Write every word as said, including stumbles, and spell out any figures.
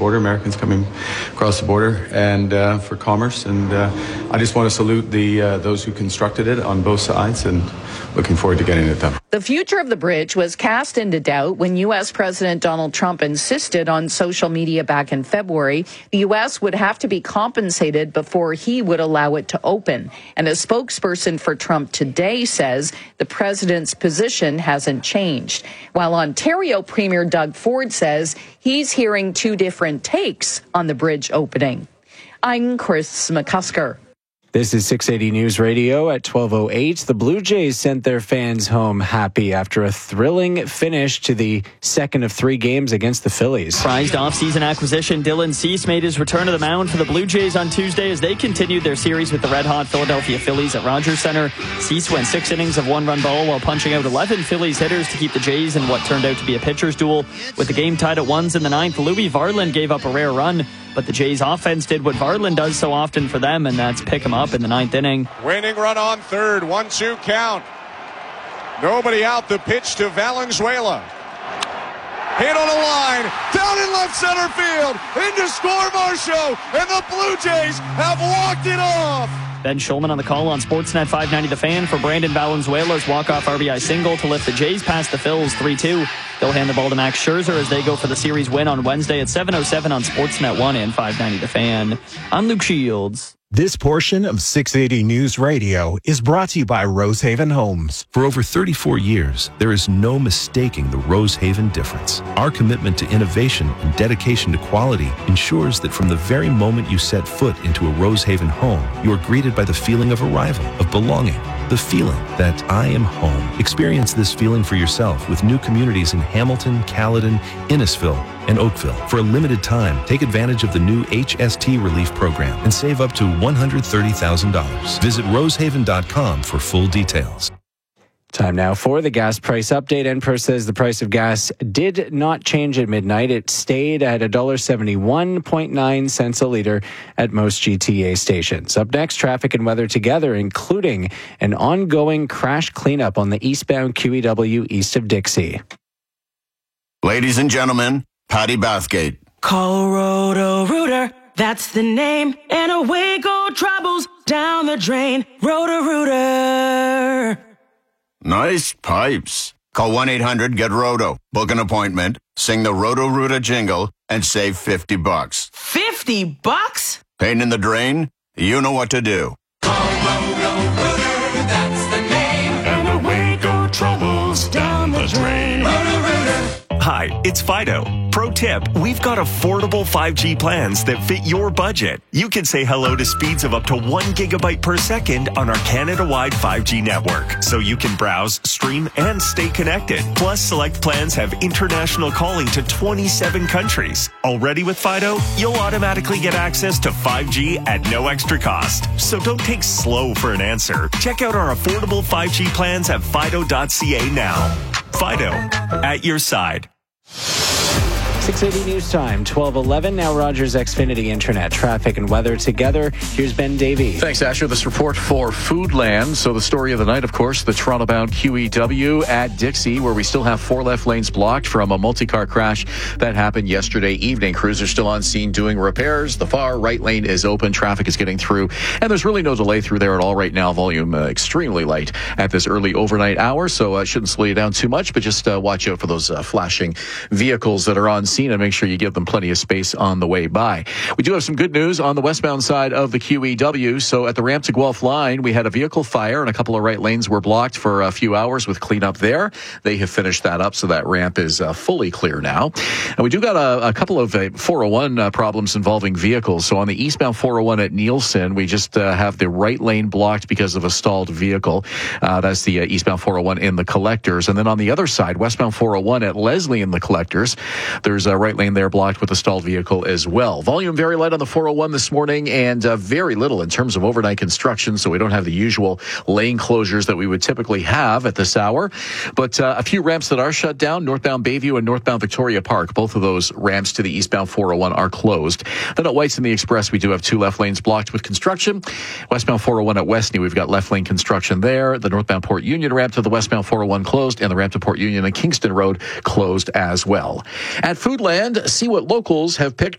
border, Americans coming across the border, and uh, for commerce. And uh, I just want to salute the uh, those who constructed it on both sides, and looking forward to getting it done. The future of the bridge was cast into doubt when U S President Donald Trump insisted on social media back in February the U S would have to be compensated before he would allow it to open. And a spokesperson for Trump today says the president's position hasn't changed, while Ontario Premier Doug Ford says he's hearing two different takes on the bridge opening. I'm Chris McCusker. This is six eighty News Radio at twelve oh eight. The Blue Jays sent their fans home happy after a thrilling finish to the second of three games against the Phillies. Prized off-season acquisition Dylan Cease made his return to the mound for the Blue Jays on Tuesday as they continued their series with the red-hot Philadelphia Phillies at Rogers Center. Cease went six innings of one-run ball while punching out eleven Phillies hitters to keep the Jays in what turned out to be a pitcher's duel. With the game tied at ones in the ninth, Louis Varland gave up a rare run, but the Jays offense did what Varland does so often for them, and that's pick him up in the ninth inning. Winning run on third, one two count. Nobody out, the pitch to Valenzuela. Hit on a line, down in left center field, into score Marshall, and the Blue Jays have walked it off. Ben Schulman on the call on Sportsnet five ninety The Fan for Brandon Valenzuela's walk-off R B I single to lift the Jays past the Phils three two. They'll hand the ball to Max Scherzer as they go for the series win on Wednesday at seven oh seven on Sportsnet one and five ninety The Fan. I'm Luke Shields. This portion of six eighty News Radio is brought to you by Rosehaven Homes. For over thirty-four years, there is no mistaking the Rosehaven difference. Our commitment to innovation and dedication to quality ensures that from the very moment you set foot into a Rosehaven home, you are greeted by the feeling of arrival, of belonging, the feeling that I am home. Experience this feeling for yourself with new communities in Hamilton, Caledon, Innisfil, and Oakville. For a limited time, take advantage of the new H S T relief program and save up to one hundred thirty thousand dollars. Visit rosehaven dot com for full details. Time now for the gas price update. N P R says the price of gas did not change at midnight. It stayed at one dollar seventy-one point nine cents a liter at most G T A stations. Up next, traffic and weather together, including an ongoing crash cleanup on the eastbound Q E W east of Dixie. Ladies and gentlemen, Patty Bathgate. Call Roto-Rooter, that's the name, and away go troubles down the drain. Roto-Rooter. Nice pipes. Call one eight hundred get roto. Book an appointment, sing the Roto-Rooter jingle, and save fifty bucks. fifty bucks? Pain in the drain? You know what to do. Call Roto-Rooter, that's the name, and away go troubles down the drain. Roto-Rooter. Hi, it's Fido. Pro tip, we've got affordable five G plans that fit your budget. You can say hello to speeds of up to one gigabyte per second on our Canada-wide five G network, so you can browse, stream, and stay connected. Plus, select plans have international calling to twenty-seven countries. Already with Fido, you'll automatically get access to five G at no extra cost. So don't take slow for an answer. Check out our affordable five G plans at fido dot c a now. Fido, at your side. six eighty News Time, twelve eleven. Now Rogers Xfinity Internet. Traffic and weather together. Here's Ben Davey. Thanks, Asher. This report for Foodland. So the story of the night, of course, the Toronto-bound Q E W at Dixie, where we still have four left lanes blocked from a multi-car crash that happened yesterday evening. Crews are still on scene doing repairs. The far right lane is open. Traffic is getting through, and there's really no delay through there at all right now. Volume uh, extremely light at this early overnight hour, so uh, shouldn't slow you down too much, but just uh, watch out for those uh, flashing vehicles that are on scene and make sure you give them plenty of space on the way by. We do have some good news on the westbound side of the Q E W. So at the Ramp to Guelph line, we had a vehicle fire and a couple of right lanes were blocked for a few hours with cleanup there. They have finished that up, so that ramp is uh, fully clear now. And we do got a, a couple of uh, four oh one uh, problems involving vehicles. So on the eastbound four oh one at Nielsen, we just uh, have the right lane blocked because of a stalled vehicle. Uh, that's the uh, eastbound four oh one in the collectors. And then on the other side, westbound four oh one at Leslie in the collectors, there's a right lane there blocked with a stalled vehicle as well. Volume very light on the four oh one this morning, and uh, very little in terms of overnight construction, so we don't have the usual lane closures that we would typically have at this hour. But uh, a few ramps that are shut down, northbound Bayview and northbound Victoria Park. Both of those ramps to the eastbound four oh one are closed. Then at White's and the Express, we do have two left lanes blocked with construction. Westbound four oh one at Westney, we've got left lane construction there. The northbound Port Union ramp to the westbound four oh one closed, and the ramp to Port Union and Kingston Road closed as well. At Foodland, see what locals have picked